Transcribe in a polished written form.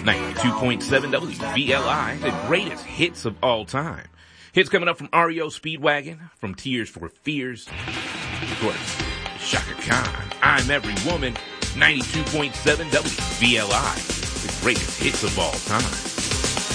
92.7 WVLI, the greatest hits of all time. Hits coming up from REO Speedwagon, from Tears for Fears, of course, Shaka Khan, I'm Every Woman, 92.7 WVLI, the greatest hits of all time.